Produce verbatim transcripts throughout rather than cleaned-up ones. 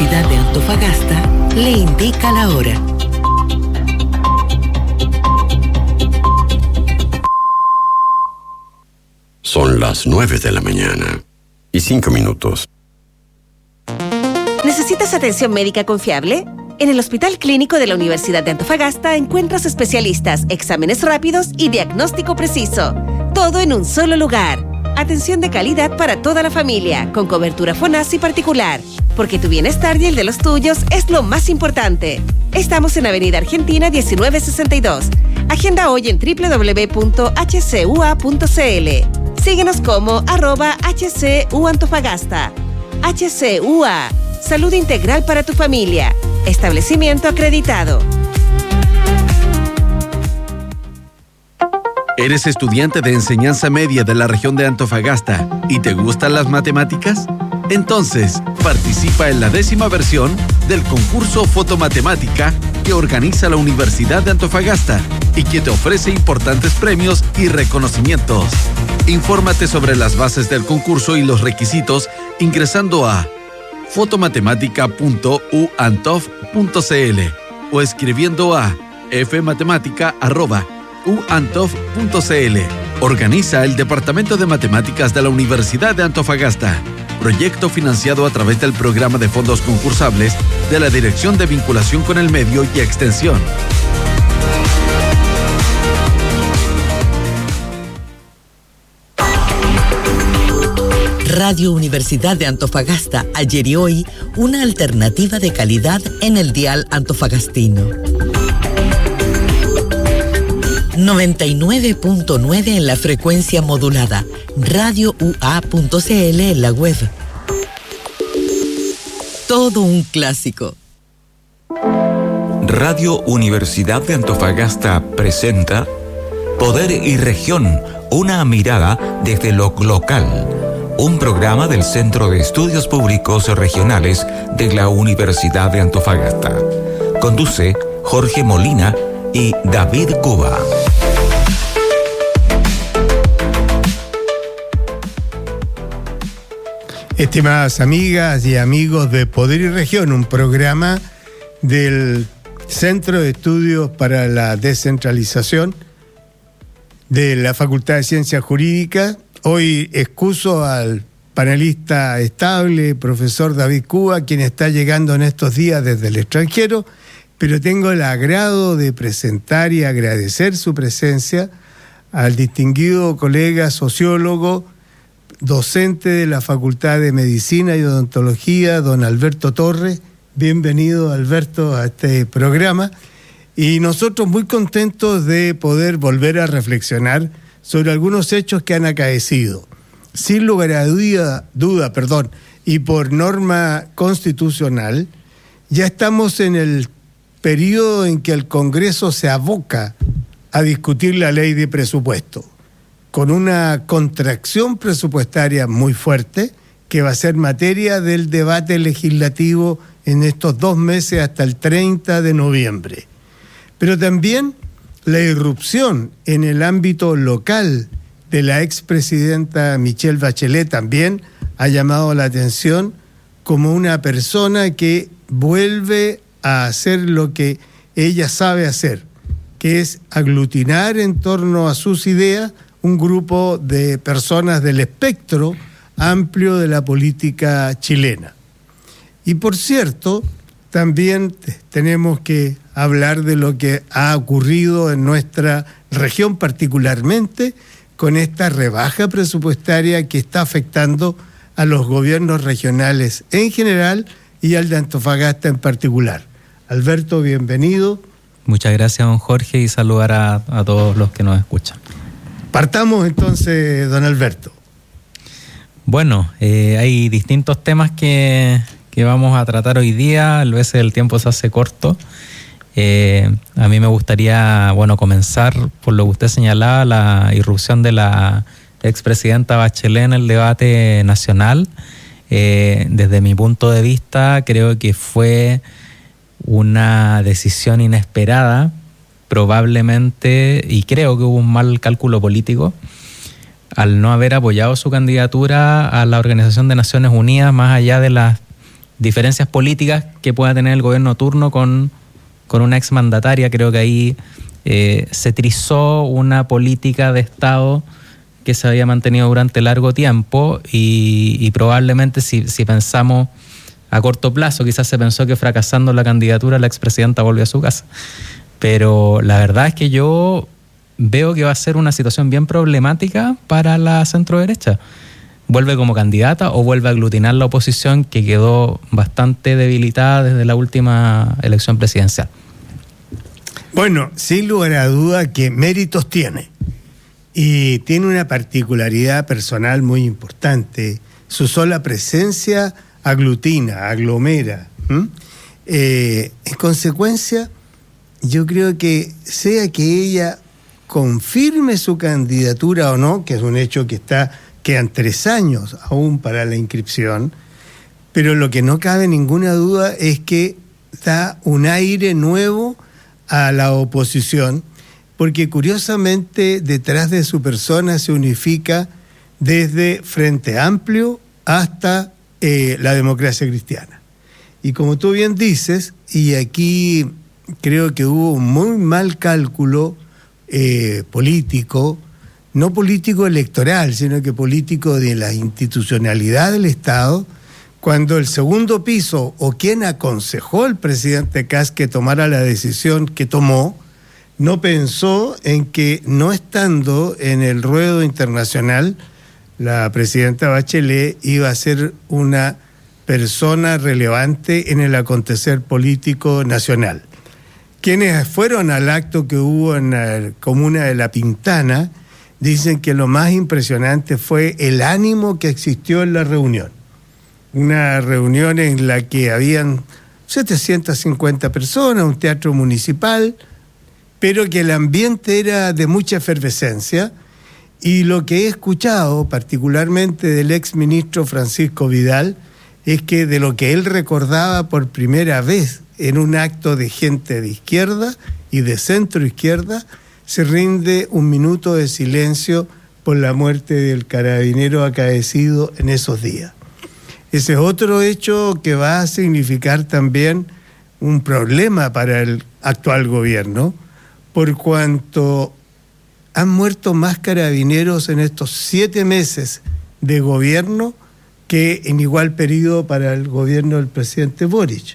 Universidad de Antofagasta le indica la hora. Son las nueve de la mañana y cinco minutos. ¿Necesitas atención médica confiable? En el Hospital Clínico de la Universidad de Antofagasta encuentras especialistas, exámenes rápidos y diagnóstico preciso. Todo en un solo lugar. Atención de calidad para toda la familia, con cobertura FONASI particular. Porque tu bienestar y el de los tuyos es lo más importante. Estamos en Avenida Argentina diecinueve sesenta y dos. Agenda hoy en doble u doble u doble u punto h c u a punto c l. Síguenos como arroba H C U Antofagasta. H C U A. Salud integral para tu familia. Establecimiento acreditado. ¿Eres estudiante de enseñanza media de la región de Antofagasta y te gustan las matemáticas? Entonces, participa en la décima versión del concurso Fotomatemática que organiza la Universidad de Antofagasta y que te ofrece importantes premios y reconocimientos. Infórmate sobre las bases del concurso y los requisitos ingresando a fotomatematica punto u antof punto c l o escribiendo a fmatematica arroba u antof punto c l. Organiza el Departamento de Matemáticas de la Universidad de Antofagasta. Proyecto financiado a través del Programa de Fondos Concursables de la Dirección de Vinculación con el Medio y Extensión. Radio Universidad de Antofagasta, ayer y hoy, una alternativa de calidad en el dial antofagastino. noventa y nueve punto nueve en la frecuencia modulada, radio u a punto c l en la web. Todo un clásico. Radio Universidad de Antofagasta presenta Poder y Región, una mirada desde lo local. Un programa del Centro de Estudios Públicos Regionales de la Universidad de Antofagasta. Conduce Jorge Molina y David Cuba. Estimadas amigas y amigos de Poder y Región, un programa del Centro de Estudios para la Descentralización de la Facultad de Ciencias Jurídicas. Hoy excuso al panelista estable, profesor David Cuba, quien está llegando en estos días desde el extranjero, pero tengo el agrado de presentar y agradecer su presencia al distinguido colega sociólogo, docente de la Facultad de Medicina y Odontología, don Alberto Torres. Bienvenido, Alberto, a este programa. Y nosotros muy contentos de poder volver a reflexionar sobre algunos hechos que han acaecido. Sin lugar a duda, duda, perdón, y por norma constitucional, ya estamos en el periodo en que el Congreso se aboca a discutir la ley de presupuesto, con una contracción presupuestaria muy fuerte que va a ser materia del debate legislativo en estos dos meses hasta el treinta de noviembre. Pero también la irrupción en el ámbito local de la expresidenta Michelle Bachelet también ha llamado la atención como una persona que vuelve a hacer lo que ella sabe hacer, que es aglutinar en torno a sus ideas un grupo de personas del espectro amplio de la política chilena. Y por cierto, también tenemos que hablar de lo que ha ocurrido en nuestra región, particularmente con esta rebaja presupuestaria que está afectando a los gobiernos regionales en general y al de Antofagasta en particular. Alberto, bienvenido. Muchas gracias, don Jorge, y saludar a, a todos los que nos escuchan. Partamos entonces, don Alberto. Bueno, eh, hay distintos temas que, que vamos a tratar hoy día. A veces el tiempo se hace corto. Eh, a mí me gustaría, bueno, comenzar por lo que usted señalaba, la irrupción de la expresidenta Bachelet en el debate nacional. Eh, desde mi punto de vista, creo que fue una decisión inesperada, probablemente, y creo que hubo un mal cálculo político al no haber apoyado su candidatura a la Organización de Naciones Unidas, más allá de las diferencias políticas que pueda tener el gobierno turno con, con una exmandataria. Creo que ahí eh, se trizó una política de Estado que se había mantenido durante largo tiempo y, y probablemente si, si pensamos a corto plazo, quizás se pensó que fracasando la candidatura la expresidenta volvió a su casa. Pero la verdad es que yo veo que va a ser una situación bien problemática para la centroderecha. ¿Vuelve como candidata o vuelve a aglutinar la oposición que quedó bastante debilitada desde la última elección presidencial? Bueno, sin lugar a duda que méritos tiene. Y tiene una particularidad personal muy importante. Su sola presencia aglutina, aglomera. ¿Mm? Eh, en consecuencia, yo creo que sea que ella confirme su candidatura o no, que es un hecho que está, quedan tres años aún para la inscripción, pero lo que no cabe ninguna duda es que da un aire nuevo a la oposición, porque curiosamente detrás de su persona se unifica desde Frente Amplio hasta eh, la Democracia Cristiana. Y como tú bien dices, y aquí creo que hubo un muy mal cálculo eh, político, no político electoral, sino que político de la institucionalidad del Estado, cuando el segundo piso, o quien aconsejó al presidente Kast que tomara la decisión que tomó, no pensó en que, no estando en el ruedo internacional, la presidenta Bachelet iba a ser una persona relevante en el acontecer político nacional. Quienes fueron al acto que hubo en la comuna de La Pintana dicen que lo más impresionante fue el ánimo que existió en la reunión. Una reunión en la que habían setecientas cincuenta personas, un teatro municipal, pero que el ambiente era de mucha efervescencia, y lo que he escuchado particularmente del ex ministro Francisco Vidal es que de lo que él recordaba por primera vez en un acto de gente de izquierda y de centro izquierda, se rinde un minuto de silencio por la muerte del carabinero acaecido en esos días. Ese es otro hecho que va a significar también un problema para el actual gobierno, por cuanto han muerto más carabineros en estos siete meses de gobierno que en igual periodo para el gobierno del presidente Boric.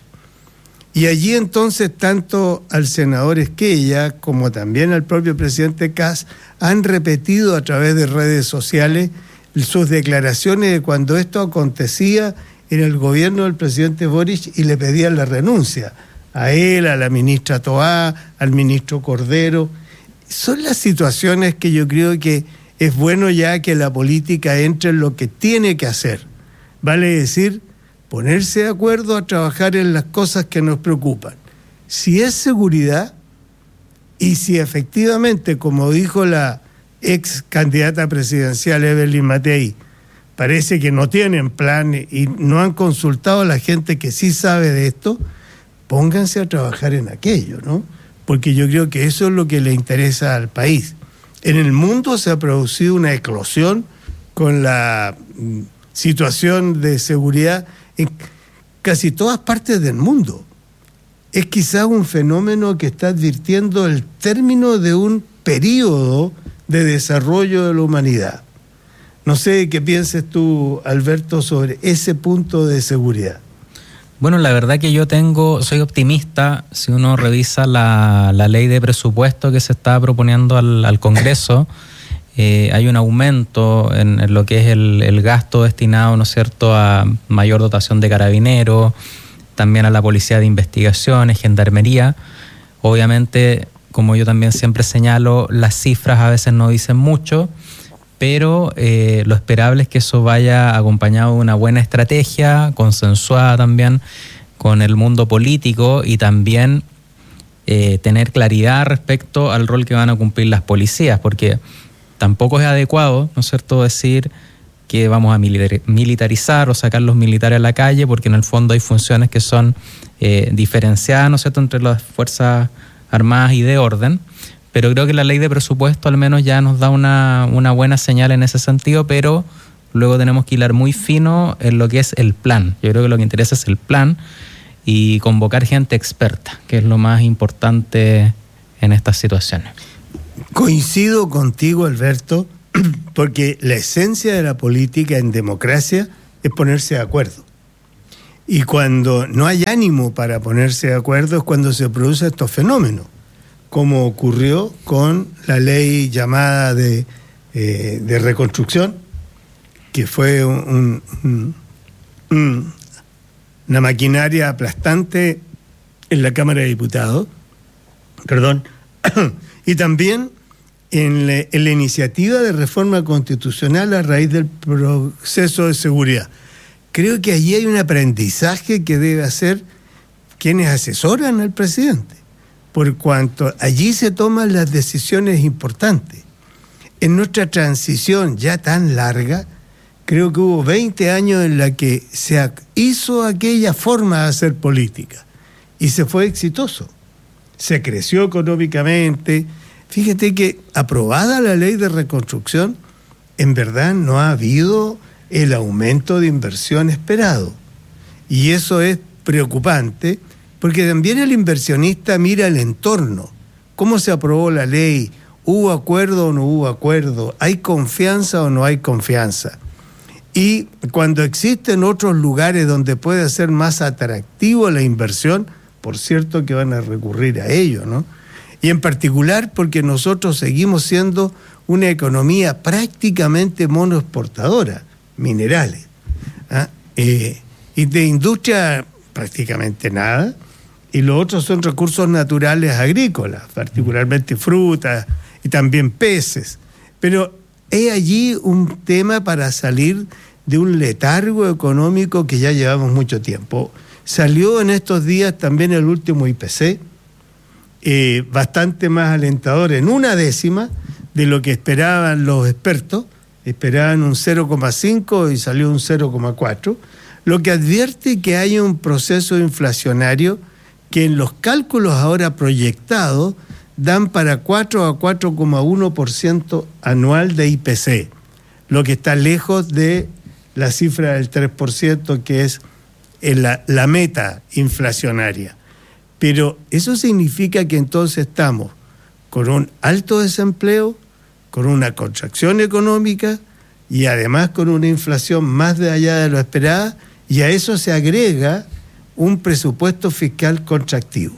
Y allí entonces tanto al senador Esquella como también al propio presidente Kast han repetido a través de redes sociales sus declaraciones de cuando esto acontecía en el gobierno del presidente Boric y le pedían la renuncia a él, a la ministra Toá, al ministro Cordero. Son las situaciones que yo creo que es bueno ya que la política entre en lo que tiene que hacer. Vale decir, ponerse de acuerdo a trabajar en las cosas que nos preocupan. Si es seguridad y si efectivamente, como dijo la ex candidata presidencial Evelyn Matei, parece que no tienen plan y no han consultado a la gente que sí sabe de esto, pónganse a trabajar en aquello, ¿no? Porque yo creo que eso es lo que le interesa al país. En el mundo se ha producido una eclosión con la situación de seguridad en casi todas partes del mundo. Es quizás un fenómeno que está advirtiendo el término de un periodo de desarrollo de la humanidad. No sé qué pienses tú, Alberto, sobre ese punto de seguridad. Bueno, la verdad que yo tengo, soy optimista. Si uno revisa la, la ley de presupuesto que se está proponiendo al, al Congreso, eh, hay un aumento en, en lo que es el, el gasto destinado, ¿no es cierto?, a mayor dotación de carabineros, también a la policía de investigaciones, gendarmería. Obviamente, como yo también siempre señalo, las cifras a veces no dicen mucho, pero eh, lo esperable es que eso vaya acompañado de una buena estrategia, consensuada también con el mundo político y también eh, tener claridad respecto al rol que van a cumplir las policías, porque tampoco es adecuado, ¿no es cierto?, decir que vamos a militarizar o sacar los militares a la calle, porque en el fondo hay funciones que son eh, diferenciadas, ¿no es cierto?, entre las Fuerzas Armadas y de orden. Pero creo que la ley de presupuesto al menos ya nos da una, una buena señal en ese sentido, pero luego tenemos que hilar muy fino en lo que es el plan. Yo creo que lo que interesa es el plan y convocar gente experta, que es lo más importante en estas situaciones. Coincido contigo, Alberto, porque la esencia de la política en democracia es ponerse de acuerdo. Y cuando no hay ánimo para ponerse de acuerdo es cuando se producen estos fenómenos, como ocurrió con la ley llamada de, eh, de reconstrucción, que fue un, un, un, una maquinaria aplastante en la Cámara de Diputados, perdón, y también en, le, en la iniciativa de reforma constitucional a raíz del proceso de seguridad. Creo que allí hay un aprendizaje que debe hacer quienes asesoran al presidente, por cuanto allí se toman las decisiones importantes. En nuestra transición ya tan larga, creo que hubo veinte años en la que se hizo aquella forma de hacer política y se fue exitoso. Se creció económicamente. Fíjate que aprobada la ley de reconstrucción, en verdad no ha habido el aumento de inversión esperado. Y eso es preocupante, porque también el inversionista mira el entorno. ¿Cómo se aprobó la ley? ¿Hubo acuerdo o no hubo acuerdo? ¿Hay confianza o no hay confianza? Y cuando existen otros lugares donde puede ser más atractivo la inversión, por cierto que van a recurrir a ello, ¿no? Y en particular porque nosotros seguimos siendo una economía prácticamente monoexportadora, minerales, ¿ah? eh, y de industria prácticamente nada, y los otros son recursos naturales agrícolas, particularmente frutas y también peces. Pero es allí un tema para salir de un letargo económico que ya llevamos mucho tiempo. Salió en estos días también el último I P C, eh, bastante más alentador, en una décima de lo que esperaban los expertos. Esperaban un cero coma cinco y salió un cero coma cuatro, lo que advierte que hay un proceso inflacionario que en los cálculos ahora proyectados dan para cuatro a cuatro coma uno por ciento anual de I P C, lo que está lejos de la cifra del tres por ciento que es la, la meta inflacionaria. Pero eso significa que entonces estamos con un alto desempleo, con una contracción económica y además con una inflación más de allá de lo esperado, y a eso se agrega un presupuesto fiscal contractivo.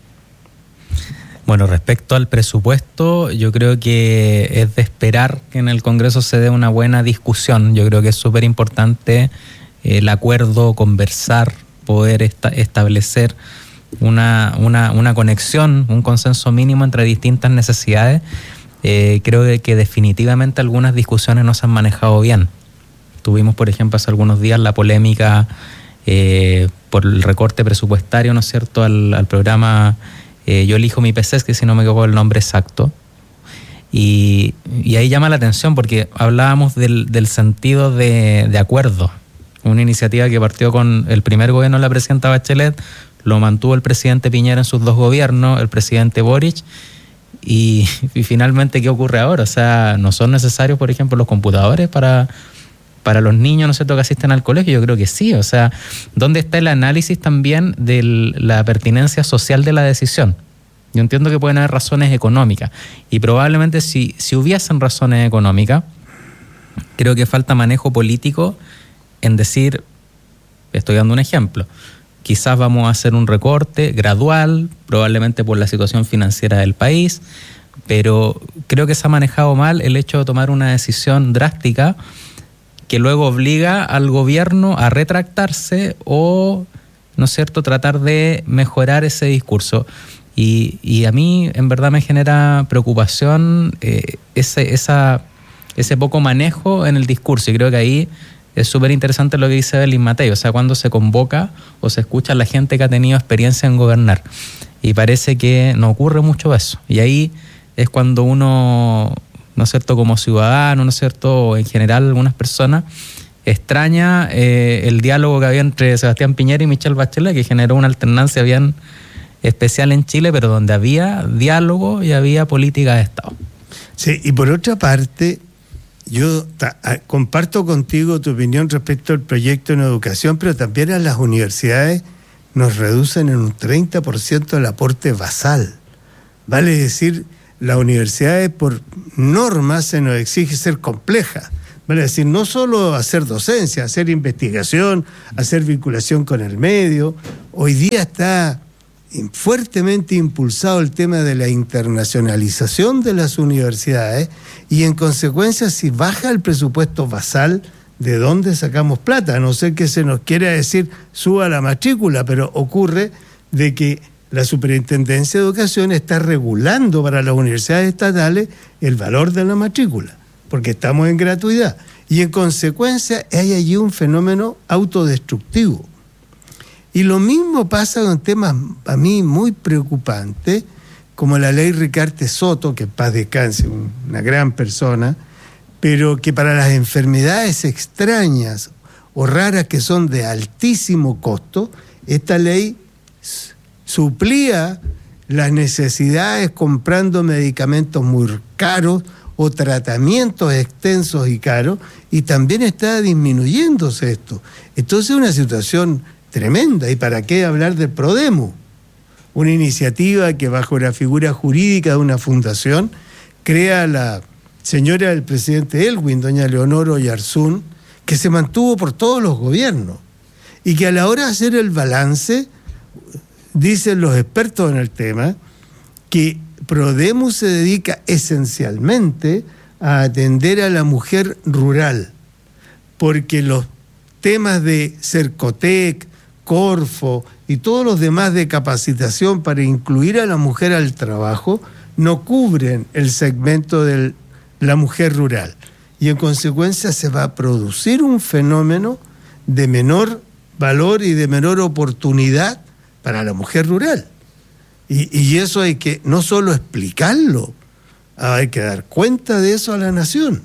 Bueno, respecto al presupuesto, yo creo que es de esperar que en el Congreso se dé una buena discusión. Yo creo que es súper importante el acuerdo, conversar, poder esta, establecer una, una, una conexión, un consenso mínimo entre distintas necesidades. Eh, creo que, que definitivamente algunas discusiones no se han manejado bien. Tuvimos, por ejemplo, hace algunos días la polémica eh, por el recorte presupuestario, ¿no es cierto?, al, al programa eh, Yo elijo mi P C, que si no me equivoco el nombre exacto. Y, y ahí llama la atención porque hablábamos del, del sentido de, de acuerdo. Una iniciativa que partió con el primer gobierno de la presidenta Bachelet, lo mantuvo el presidente Piñera en sus dos gobiernos, el presidente Boric. Y, y finalmente, ¿qué ocurre ahora? O sea, ¿no son necesarios, por ejemplo, los computadores para, para los niños, ¿no es cierto?, que asisten al colegio? Yo creo que sí. O sea, ¿dónde está el análisis también de la pertinencia social de la decisión? Yo entiendo que pueden haber razones económicas y probablemente si, si hubiesen razones económicas, creo que falta manejo político en decir, estoy dando un ejemplo, quizás vamos a hacer un recorte gradual, probablemente por la situación financiera del país, pero creo que se ha manejado mal el hecho de tomar una decisión drástica que luego obliga al gobierno a retractarse o, ¿no es cierto?, tratar de mejorar ese discurso. Y, y a mí en verdad me genera preocupación eh, ese, esa, ese poco manejo en el discurso, y creo que ahí es súper interesante lo que dice Evelyn Matei, o sea, cuando se convoca o se escucha a la gente que ha tenido experiencia en gobernar, y parece que no ocurre mucho eso, y ahí es cuando uno, ¿no es cierto?, como ciudadano, ¿no es cierto?, o en general algunas personas, extraña eh, el diálogo que había entre Sebastián Piñera y Michelle Bachelet, que generó una alternancia bien especial en Chile, pero donde había diálogo y había política de Estado. Sí, y por otra parte, yo ta, a, comparto contigo tu opinión respecto al proyecto en educación, pero también a las universidades nos reducen en un treinta por ciento el aporte basal. Vale decir, las universidades por norma se nos exige ser complejas. Vale decir, no solo hacer docencia, hacer investigación, hacer vinculación con el medio. Hoy día está fuertemente impulsado el tema de la internacionalización de las universidades y en consecuencia si baja el presupuesto basal, ¿de dónde sacamos plata? A no ser que se nos quiera decir suba la matrícula, pero ocurre de que la Superintendencia de Educación está regulando para las universidades estatales el valor de la matrícula, porque estamos en gratuidad. Y en consecuencia hay allí un fenómeno autodestructivo. Y lo mismo pasa con temas a mí muy preocupantes, como la ley Ricarte Soto, que en paz descanse, una gran persona, pero que para las enfermedades extrañas o raras que son de altísimo costo, esta ley suplía las necesidades comprando medicamentos muy caros o tratamientos extensos y caros, y también está disminuyéndose esto. Entonces es una situación tremenda. ¿Y para qué hablar del Prodemo? Una iniciativa que bajo la figura jurídica de una fundación crea la señora del presidente Elwin, doña Leonor Oyarzún, que se mantuvo por todos los gobiernos y que a la hora de hacer el balance, dicen los expertos en el tema, que Prodemo se dedica esencialmente a atender a la mujer rural, porque los temas de Cercotec, Corfo y todos los demás de capacitación para incluir a la mujer al trabajo no cubren el segmento de la mujer rural. Y en consecuencia se va a producir un fenómeno de menor valor y de menor oportunidad para la mujer rural. Y, y eso hay que no solo explicarlo, hay que dar cuenta de eso a la nación.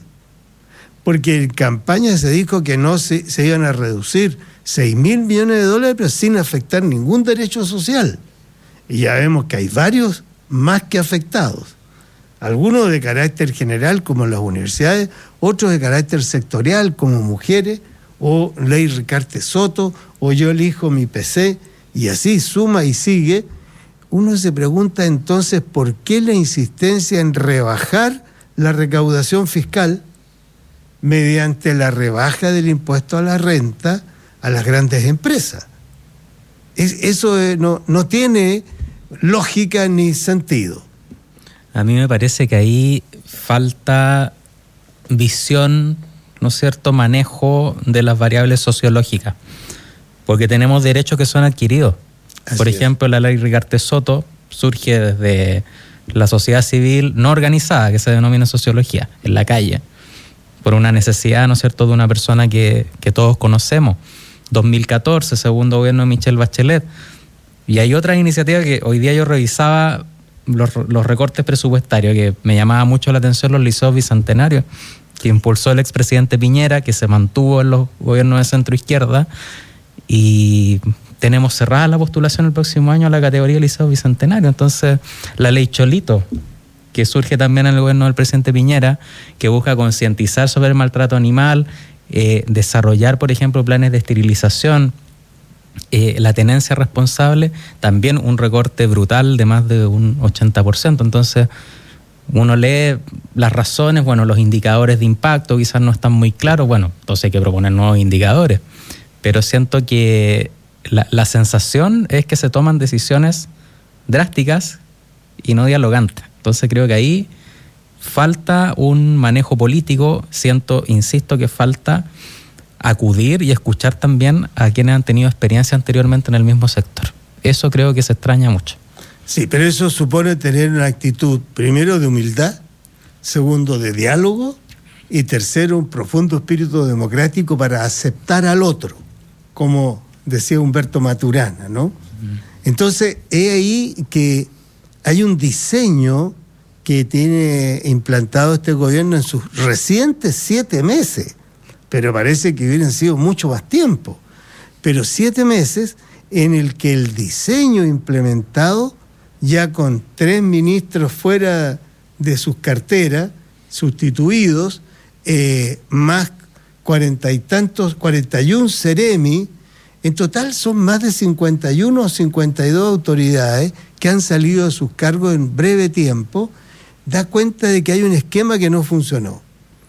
Porque en campaña se dijo que no se, se iban a reducir seis mil millones de dólares, pero sin afectar ningún derecho social. Y ya vemos que hay varios más que afectados. Algunos de carácter general, como las universidades, otros de carácter sectorial, como mujeres, o ley Ricarte Soto, o yo elijo mi P C, y así suma y sigue. Uno se pregunta entonces por qué la insistencia en rebajar la recaudación fiscal mediante la rebaja del impuesto a la renta a las grandes empresas. Es, eso no, no tiene lógica ni sentido. A mí me parece que ahí falta visión, ¿no es cierto?, manejo de las variables sociológicas, porque tenemos derechos que son adquiridos. Así Por ejemplo, es. la ley Ricarte Soto surge desde la sociedad civil no organizada, que se denomina sociología, en la calle, por una necesidad, ¿no es cierto?, de una persona que, que todos conocemos. dos mil catorce, segundo gobierno de Michelle Bachelet. Y hay otras iniciativas que hoy día yo revisaba los, los recortes presupuestarios, que me llamaba mucho la atención los liceos bicentenarios, que impulsó el expresidente Piñera, que se mantuvo en los gobiernos de centro izquierda, y tenemos cerrada la postulación el próximo año a la categoría de liceo bicentenario. Entonces, la ley Cholito, que surge también en el gobierno del presidente Piñera, que busca concientizar sobre el maltrato animal, eh, desarrollar, por ejemplo, planes de esterilización, eh, la tenencia responsable, también un recorte brutal de más de un ochenta por ciento. Entonces, uno lee las razones, bueno, los indicadores de impacto quizás no están muy claros, bueno, entonces hay que proponer nuevos indicadores, pero siento que la, la sensación es que se toman decisiones drásticas y no dialogantes. Entonces creo que ahí falta un manejo político, siento, insisto que falta acudir y escuchar también a quienes han tenido experiencia anteriormente en el mismo sector. Eso creo que se extraña mucho. Sí, pero eso supone tener una actitud, primero, de humildad, segundo, de diálogo, y tercero, un profundo espíritu democrático para aceptar al otro, como decía Humberto Maturana, ¿no? Entonces, es ahí que hay un diseño que tiene implantado este gobierno en sus recientes siete meses, pero parece que hubieran sido mucho más tiempo, pero siete meses en el que el diseño implementado, ya con tres ministros fuera de sus carteras, sustituidos, eh, más cuarenta y tantos, cuarenta y uno Ceremi. En total son más de cincuenta y uno o cincuenta y dos autoridades que han salido de sus cargos en breve tiempo. Da cuenta de que hay un esquema que no funcionó.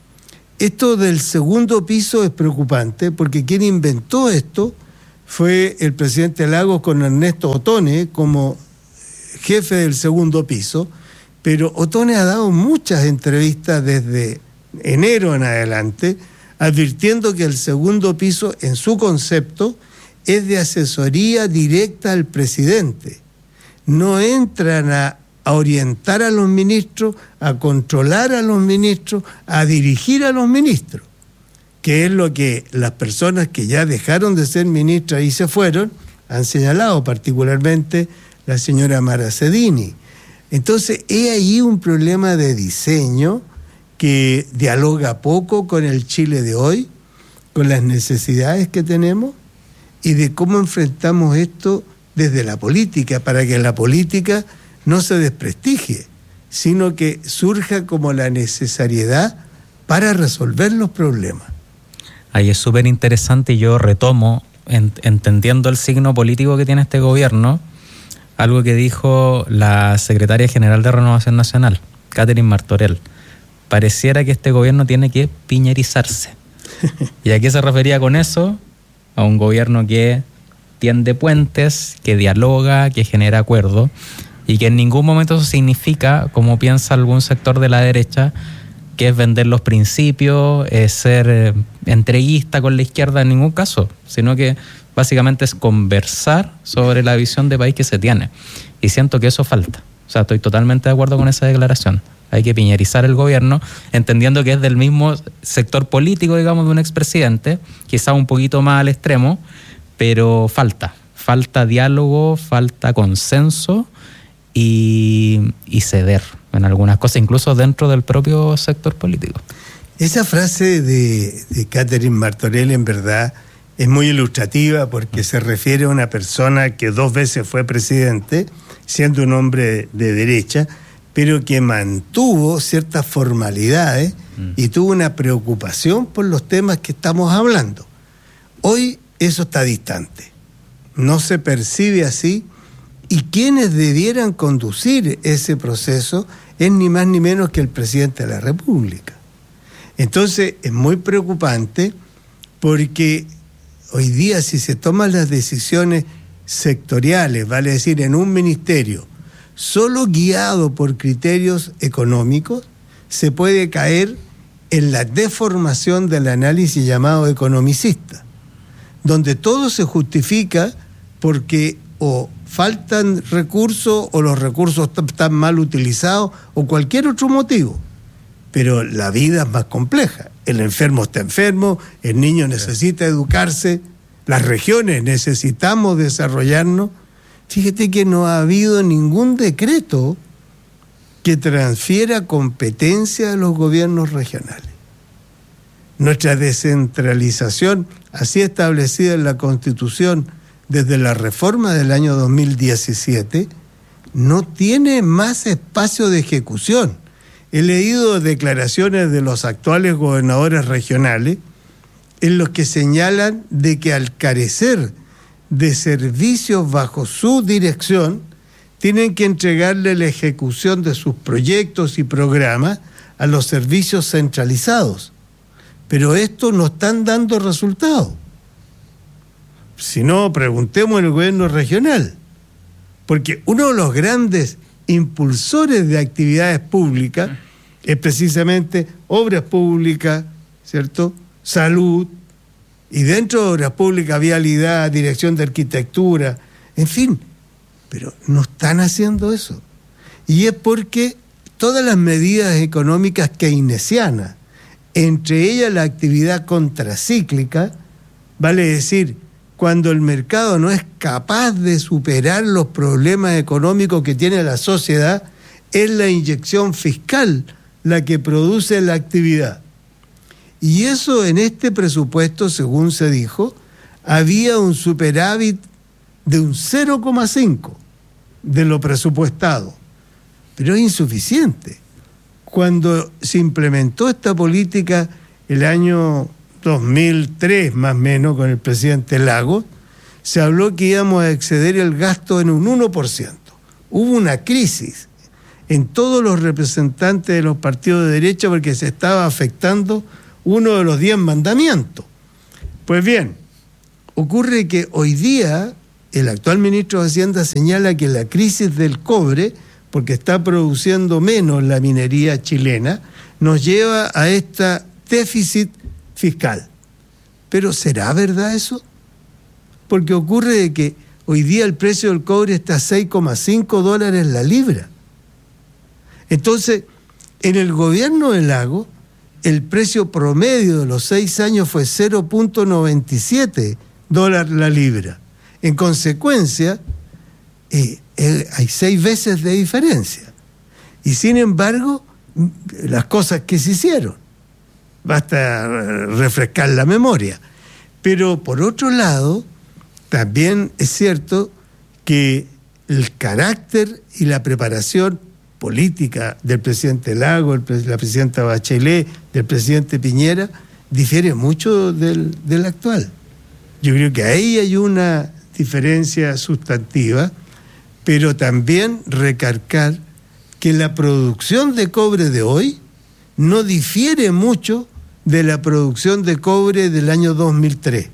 Esto del segundo piso es preocupante porque quien inventó esto fue el presidente Lagos con Ernesto Otone como jefe del segundo piso, pero Otone ha dado muchas entrevistas desde enero en adelante advirtiendo que el segundo piso en su concepto es de asesoría directa al presidente. No entran a, a orientar a los ministros, a controlar a los ministros, a dirigir a los ministros, que es lo que las personas que ya dejaron de ser ministras y se fueron han señalado, particularmente la señora Mara Cedini. Entonces, es ahí un problema de diseño que dialoga poco con el Chile de hoy, con las necesidades que tenemos y de cómo enfrentamos esto desde la política, para que la política no se desprestigie, sino que surja como la necesariedad para resolver los problemas. Ahí es súper interesante y yo retomo, en, entendiendo el signo político que tiene este gobierno, algo que dijo la secretaria general de Renovación Nacional, Catherine Martorell. Pareciera que este gobierno tiene que piñerizarse. ¿Y a qué se refería con eso? A un gobierno que tiende puentes, que dialoga, que genera acuerdos, y que en ningún momento eso significa, como piensa algún sector de la derecha, que es vender los principios, es ser eh, entreguista con la izquierda, en ningún caso, sino que básicamente es conversar sobre la visión de país que se tiene. Y siento que eso falta. O sea, estoy totalmente de acuerdo con esa declaración. Hay que piñerizar el gobierno, entendiendo que es del mismo sector político, digamos, de un expresidente, quizá un poquito más al extremo, pero falta. Falta diálogo, falta consenso y, y ceder en algunas cosas, incluso dentro del propio sector político. Esa frase de, de Catherine Martorell, en verdad, es muy ilustrativa porque se refiere a una persona que dos veces fue presidente, siendo un hombre de derecha, pero que mantuvo ciertas formalidades mm. y tuvo una preocupación por los temas que estamos hablando. Hoy eso está distante, no se percibe así, y quienes debieran conducir ese proceso es ni más ni menos que el presidente de la República. Entonces es muy preocupante porque hoy día si se toman las decisiones sectoriales, vale decir en un ministerio, solo guiado por criterios económicos, se puede caer en la deformación del análisis llamado economicista, donde todo se justifica porque o faltan recursos o los recursos están mal utilizados o cualquier otro motivo. Pero la vida es más compleja. El enfermo está enfermo, el niño necesita educarse, las regiones necesitamos desarrollarnos. Fíjate que no ha habido ningún decreto que transfiera competencia a los gobiernos regionales. Nuestra descentralización, así establecida en la Constitución desde la reforma del año dos mil diecisiete, no tiene más espacio de ejecución. He leído declaraciones de los actuales gobernadores regionales en los que señalan de que al carecer de servicios bajo su dirección, tienen que entregarle la ejecución de sus proyectos y programas a los servicios centralizados. Pero estos no están dando resultados. Si no, preguntemos en el gobierno regional. Porque uno de los grandes impulsores de actividades públicas es precisamente obras públicas, ¿cierto? Salud, y dentro de obras públicas, vialidad, dirección de arquitectura, en fin, pero no están haciendo eso. Y es porque todas las medidas económicas keynesianas, entre ellas la actividad contracíclica, vale decir, cuando el mercado no es capaz de superar los problemas económicos que tiene la sociedad, es la inyección fiscal la que produce la actividad. Y eso en este presupuesto, según se dijo, había un superávit de un cero coma cinco de lo presupuestado. Pero es insuficiente. Cuando se implementó esta política el año dos mil tres más o menos, con el presidente Lagos, se habló que íbamos a exceder el gasto en un uno por ciento. Hubo una crisis en todos los representantes de los partidos de derecha porque se estaba afectando uno de los diez mandamientos. Pues bien, ocurre que hoy día el actual ministro de Hacienda señala que la crisis del cobre, porque está produciendo menos la minería chilena, nos lleva a este déficit fiscal. Pero ¿será verdad eso? Porque ocurre que hoy día el precio del cobre está a seis coma cinco dólares la libra. Entonces, en el gobierno de Lagos, el precio promedio de los seis años fue cero punto noventa y siete dólares la libra. En consecuencia, eh, eh, hay seis veces de diferencia. Y sin embargo, las cosas que se hicieron, basta refrescar la memoria. Pero por otro lado, también es cierto que el carácter y la preparación política del presidente Lagos, la presidenta Bachelet, del presidente Piñera, difiere mucho del, del actual. Yo creo que ahí hay una diferencia sustantiva, pero también recalcar que la producción de cobre de hoy no difiere mucho de la producción de cobre del año dos mil tres.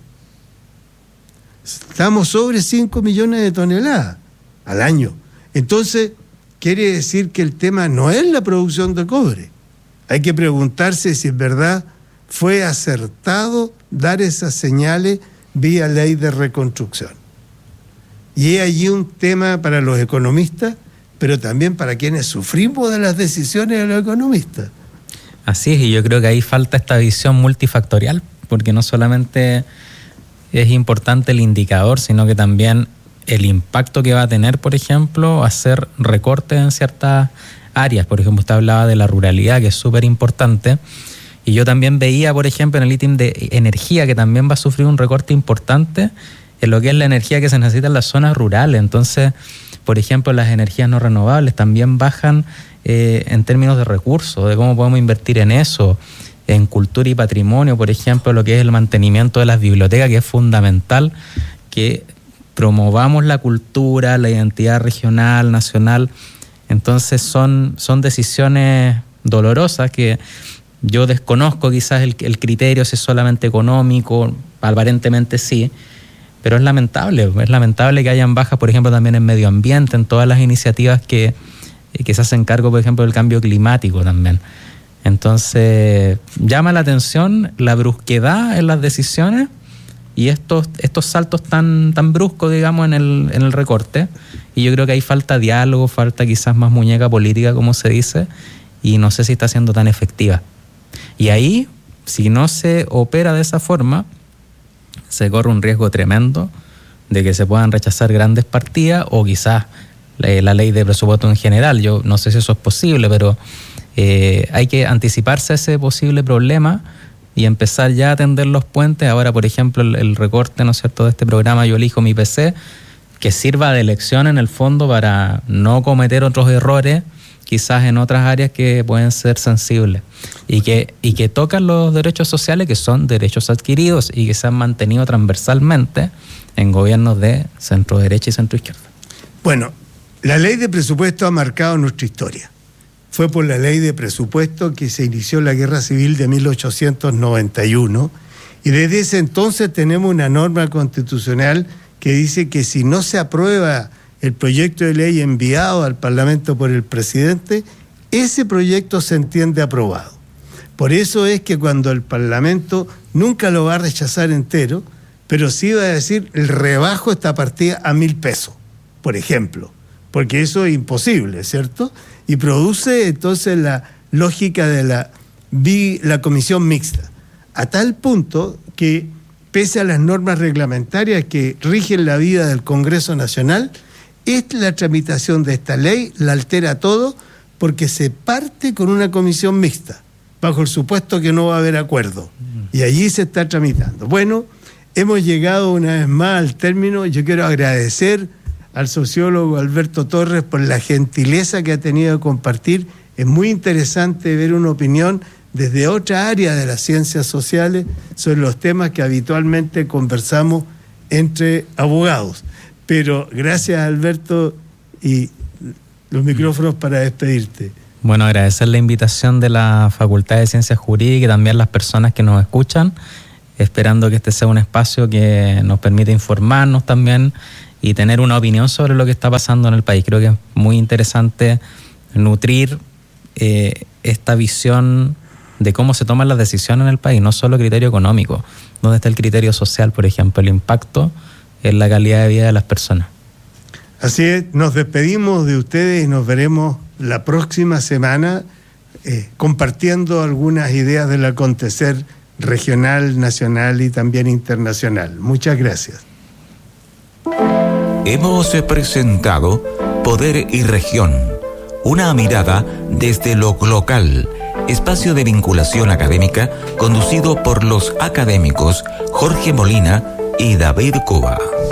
Estamos sobre cinco millones de toneladas al año. Entonces, quiere decir que el tema no es la producción de cobre. Hay que preguntarse si en verdad fue acertado dar esas señales vía ley de reconstrucción. Y es allí un tema para los economistas, pero también para quienes sufrimos de las decisiones de los economistas. Así es, y yo creo que ahí falta esta visión multifactorial, porque no solamente es importante el indicador, sino que también el impacto que va a tener, por ejemplo, hacer recortes en ciertas áreas. Por ejemplo, usted hablaba de la ruralidad, que es súper importante, y yo también veía, por ejemplo, en el ítem de energía, que también va a sufrir un recorte importante en lo que es la energía que se necesita en las zonas rurales. Entonces, por ejemplo, las energías no renovables también bajan eh, en términos de recursos, de cómo podemos invertir en eso, en cultura y patrimonio, por ejemplo, lo que es el mantenimiento de las bibliotecas, que es fundamental que promovamos la cultura, la identidad regional, nacional. Entonces son, son decisiones dolorosas que yo desconozco quizás el, el criterio, si es solamente económico, aparentemente sí, pero es lamentable, es lamentable que hayan bajas, por ejemplo, también en medio ambiente, en todas las iniciativas que, que se hacen cargo, por ejemplo, del cambio climático también. Entonces, llama la atención la brusquedad en las decisiones y estos, estos saltos tan, tan bruscos, digamos, en el, en el recorte. Y yo creo que ahí falta diálogo, falta quizás más muñeca política, como se dice, y no sé si está siendo tan efectiva. Y ahí, si no se opera de esa forma, se corre un riesgo tremendo de que se puedan rechazar grandes partidas o quizás la, la ley de presupuesto en general. Yo no sé si eso es posible, pero eh, hay que anticiparse a ese posible problema y empezar ya a tender los puentes. Ahora, por ejemplo, el, el recorte, ¿no es cierto?, de este programa Yo Elijo Mi P C, que sirva de lección en el fondo para no cometer otros errores quizás en otras áreas que pueden ser sensibles y que, y que tocan los derechos sociales, que son derechos adquiridos y que se han mantenido transversalmente en gobiernos de centro derecha y centro izquierda. Bueno, la ley de presupuesto ha marcado nuestra historia. Fue por la ley de presupuesto que se inició la Guerra Civil de mil ochocientos noventa y uno y desde ese entonces tenemos una norma constitucional que dice que si no se aprueba el proyecto de ley enviado al Parlamento por el presidente, ese proyecto se entiende aprobado. Por eso es que cuando el Parlamento nunca lo va a rechazar entero, pero sí va a decir, el rebajo esta partida a mil pesos, por ejemplo, porque eso es imposible, ¿cierto? Y produce entonces la lógica de la, la comisión mixta, a tal punto que, pese a las normas reglamentarias que rigen la vida del Congreso Nacional, esta, la tramitación de esta ley la altera todo porque se parte con una comisión mixta, bajo el supuesto que no va a haber acuerdo. Y allí se está tramitando. Bueno, hemos llegado una vez más al término. Yo quiero agradecer al sociólogo Alberto Torres por la gentileza que ha tenido de compartir. Es muy interesante ver una opinión desde otra área de las ciencias sociales sobre los temas que habitualmente conversamos entre abogados. Pero gracias, Alberto, y los micrófonos para despedirte. Bueno, agradecer la invitación de la Facultad de Ciencias Jurídicas y también las personas que nos escuchan, esperando que este sea un espacio que nos permita informarnos también y tener una opinión sobre lo que está pasando en el país. Creo que es muy interesante nutrir eh, esta visión de cómo se toman las decisiones en el país, no solo criterio económico, donde está el criterio social, por ejemplo, el impacto en la calidad de vida de las personas. Así es, nos despedimos de ustedes y nos veremos la próxima semana eh, compartiendo algunas ideas del acontecer regional, nacional y también internacional. Muchas gracias. Hemos presentado Poder y Región, una mirada desde lo local, espacio de vinculación académica conducido por los académicos Jorge Molina y David Cuba.